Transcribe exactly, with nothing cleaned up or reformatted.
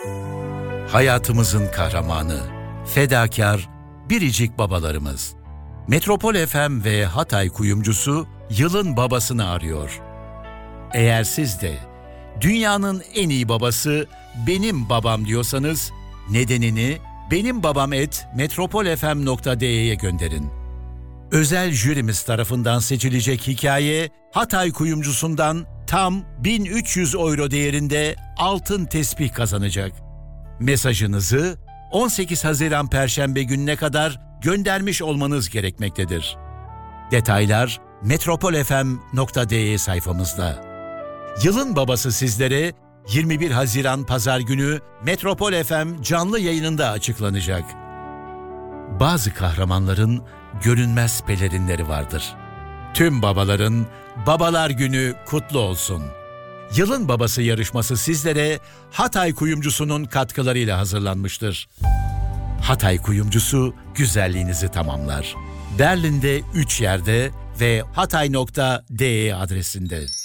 Hayatımızın kahramanı, fedakar, biricik babalarımız. Metropol F M ve Hatay kuyumcusu yılın babasını arıyor. Eğer siz de dünyanın en iyi babası benim babam diyorsanız nedenini benim babam et metropolfm nokta de'ye gönderin. Özel jürimiz tarafından seçilecek hikaye Hatay kuyumcusundan tam bin üç yüz euro değerinde altın tespih kazanacak. Mesajınızı on sekiz Haziran Perşembe gününe kadar göndermiş olmanız gerekmektedir. Detaylar metropolfm nokta de sayfamızda. Yılın babası sizlere yirmi bir Haziran Pazar günü Metropol F M canlı yayınında açıklanacak. Bazı kahramanların görünmez pelerinleri vardır. Tüm babaların Babalar Günü kutlu olsun. Yılın babası yarışması sizlere Hatay kuyumcusunun katkılarıyla hazırlanmıştır. Hatay kuyumcusu güzelliğinizi tamamlar. Berlin'de üç yerde ve hatay nokta de adresinde.